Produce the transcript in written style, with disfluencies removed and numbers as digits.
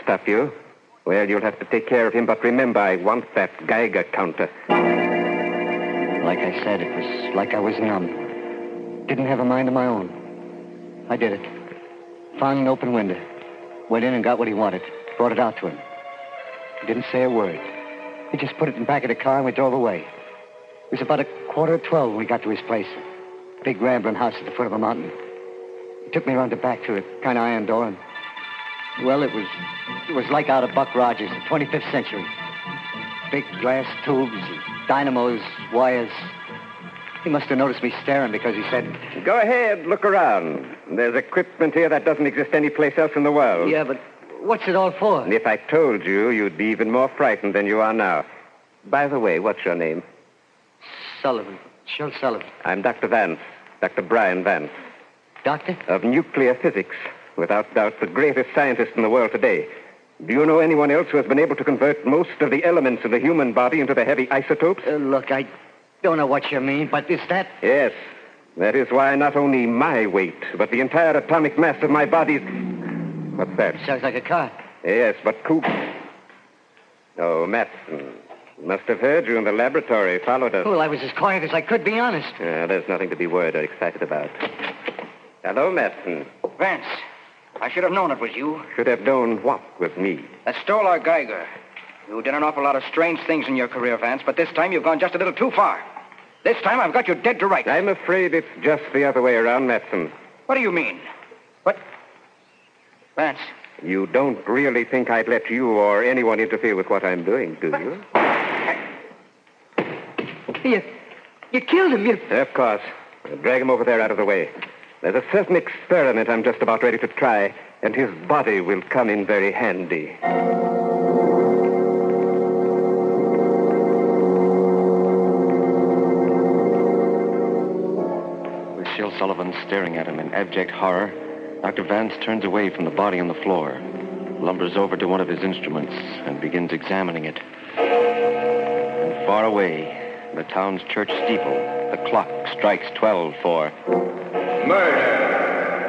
stop you. Well, you'll have to take care of him, but remember, I want that Geiger counter. Like I said, it was like I was numb. Didn't have a mind of my own. I did it. Found an open window. Went in and got what he wanted. Brought it out to him. He didn't say a word. He just put it in the back of the car and we drove away. It was about 11:15 when we got to his place. Big rambling house at the foot of a mountain. He took me around the back through a kind of iron door and... Well, it was like out of Buck Rogers, the 25th century. Big glass tubes, dynamos, wires. He must have noticed me staring because he said... Go ahead, look around. There's equipment here that doesn't exist anyplace else in the world. Yeah, but what's it all for? And if I told you, you'd be even more frightened than you are now. By the way, what's your name? Sullivan. Shel Sullivan. I'm Dr. Vance. Dr. Brian Vance. Doctor? Of nuclear physics. Without doubt, the greatest scientist in the world today. Do you know anyone else who has been able to convert most of the elements of the human body into the heavy isotopes? Look, I don't know what you mean, but is that... Yes. That is why not only my weight, but the entire atomic mass of my body's... What's that? Sounds like a car. Yes, but Coop... Oh, Matson. Must have heard you in the laboratory, followed us. Well, I was as quiet as I could, be honest. There's nothing to be worried or excited about. Hello, Matson. Vance, I should have known it was you. Should have known what was me. That stole our Geiger. You did an awful lot of strange things in your career, Vance, but this time you've gone just a little too far. This time I've got you dead to rights. I'm afraid it's just the other way around, Matson. What do you mean? What? Vance. You don't really think I'd let you or anyone interfere with what I'm doing, do you? You killed him, Of course. Drag him over there out of the way. There's a certain experiment I'm just about ready to try, and his body will come in very handy. With Shel Sullivan staring at him in abject horror, Dr. Vance turns away from the body on the floor, lumbers over to one of his instruments, and begins examining it. And far away, in the town's church steeple, the clock strikes 12 for... Murder!